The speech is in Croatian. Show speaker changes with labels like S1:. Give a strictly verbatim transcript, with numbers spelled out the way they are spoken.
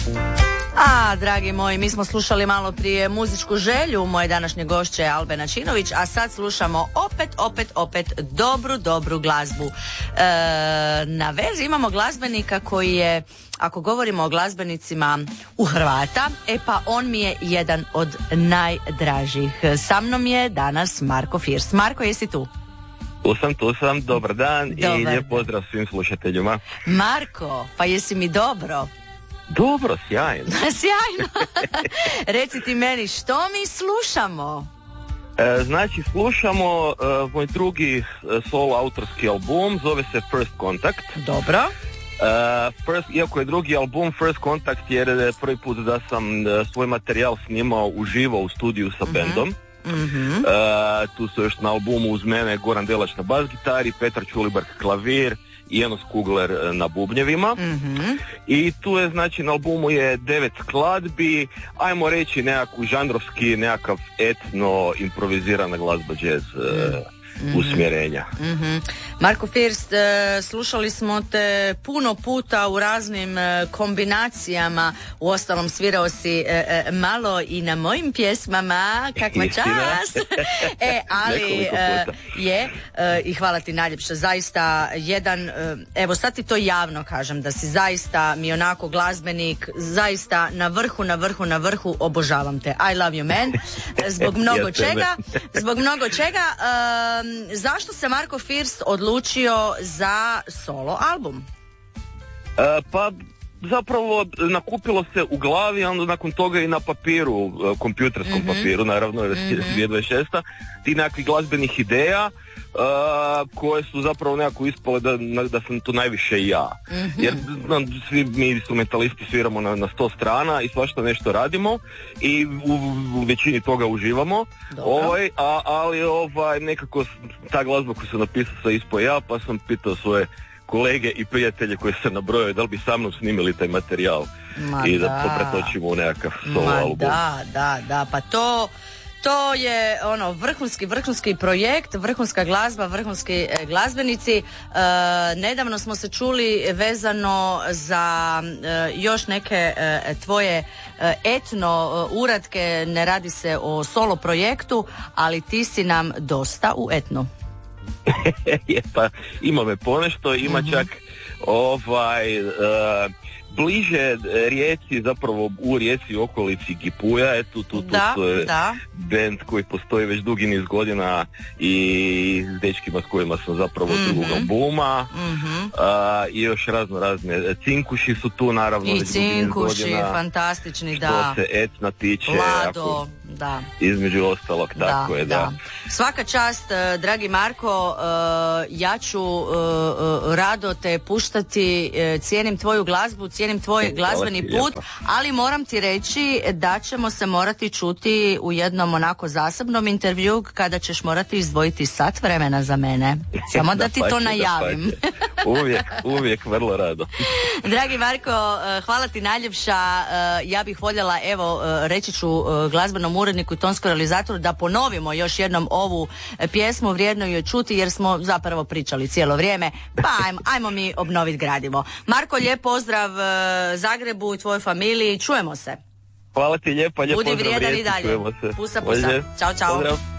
S1: A, dragi moji, mi smo slušali malo prije muzičku želju moje današnje gošće Albena Činović, a sad slušamo opet, opet, opet dobru, dobru glazbu. E, na vezi imamo glazbenika koji je, ako govorimo o glazbenicima u Hrvata, e pa on mi je jedan od najdražih. Sa mnom je danas Marko Firs. Marko, jesi tu?
S2: Tu sam, tu sam, dobar dan. Dobar. I lijep pozdrav svim slušateljima.
S1: Marko, pa jesi mi dobro?
S2: Dobro, sjajno.
S1: Sjajno. Reci ti meni, što mi slušamo?
S2: E, znači, slušamo e, moj drugi solo autorski album, zove se First Contact.
S1: Dobro.
S2: E, first, iako je drugi album First Contact, jer je prvi put da sam e, svoj materijal snimao uživo u studiju sa mm-hmm. bendom. Mm-hmm. E, tu su još na albumu uz mene Goran Delač na bas gitari, Petar Čulibark klavir i Enos Kugler na bubnjevima. Mm-hmm. I tu je, znači, na albumu je devet skladbi, ajmo reći nekakvu žanrovski, nekakav etno improvizirana glazba jazz mm-hmm. usmjerenja.
S1: Mm-hmm. Marko First, slušali smo te puno puta u raznim kombinacijama, uostalom svirao si malo i na mojim pjesmama, kakva čast. E, ali je, i hvala ti najljepša, zaista jedan, evo sad ti to javno kažem, da si zaista mi onako glazbenik, zaista na vrhu, na vrhu, na vrhu, obožavam te. I love you, man. Zbog mnogo čega, zbog mnogo čega, um, zašto se Marko First odlučio za solo album?
S2: E, pa zapravo nakupilo se u glavi, a onda nakon toga i na papiru, kompjuterskom mm-hmm. papiru, naravno, jer je dvije tisuće dvadeset šesta ti nekakvih glazbenih ideja uh, koje su zapravo nekako ispale da, da sam tu najviše i ja. Mm-hmm. Jer znam, svi mi instrumentalisti sviramo na, na sto strana i svašta nešto radimo i u, u većini toga uživamo. Ovaj, a, ali ovaj, nekako ta glazba koju sam napisao sam ispao ja, pa sam pitao svoje kolege i prijatelje koji se nabrojaju da li bi sa mnom snimili taj materijal. Ma i da, da to pretočimo u nekakav solo
S1: Ma
S2: album.
S1: Da, da, da, pa to to je ono vrhunski, vrhunski projekt, vrhunska glazba, vrhunski e, glazbenici. E, nedavno smo se čuli vezano za e, još neke e, tvoje e, etno e, uratke, ne radi se o solo projektu, ali ti si nam dosta u etno.
S2: Je, pa ima me ponešto, ima mm-hmm. čak ovaj uh, bliže Rijeci, zapravo u Rijeci u okolici Gipuja, eto tu, tu
S1: da,
S2: to je
S1: da.
S2: band koji postoji već dugi niz godina i s dečkima s kojima sam zapravo mm-hmm. drugog albuma mm-hmm. uh, i još razno razne Cinkuši su tu, naravno,
S1: i
S2: već
S1: Cinkuši, godina, fantastični,
S2: što
S1: da.
S2: se etna tiče,
S1: Lado,
S2: ako,
S1: da.
S2: između ostalog,
S1: da,
S2: tako je, da.
S1: da. Svaka čast, dragi Marko, ja ću rado te puštati, cijenim tvoju glazbu, cijenim tvoj glazbeni put, ali moram ti reći da ćemo se morati čuti u jednom onako zasebnom intervju kada ćeš morati izdvojiti sat vremena za mene. Samo da, da ti to najavim.
S2: Uvijek, uvijek, vrlo rado.
S1: Dragi Marko, hvala ti najljepša. Ja bih voljela, evo, reći ću glazbenom uredniku i tonskom realizatoru da ponovimo još jednom ovu pjesmu, vrijedno ju čuti jer smo zapravo pričali cijelo vrijeme, pa ajmo, ajmo mi obnoviti gradivo. Marko, lijep pozdrav Zagrebu i tvojoj familiji, čujemo se.
S2: Hvala ti lijepa, lijep
S1: Budi
S2: pozdrav
S1: vrijedan
S2: Rijeci,
S1: i dalje.
S2: Čujemo se.
S1: Pusa, pusa. Ćao, čao.
S2: Pozdrav.